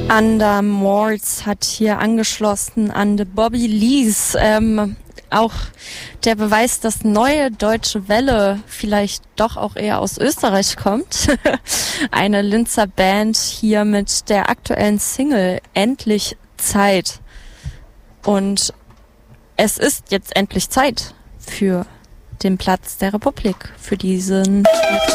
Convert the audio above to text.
Ander Malls hat hier angeschlossen an The Bobby Lees. Auch der Beweis, dass neue deutsche Welle vielleicht doch auch eher aus Österreich kommt. Eine Linzer Band hier mit der aktuellen Single Endlich Zeit. Und es ist jetzt endlich Zeit für den Platz der Republik, für diesen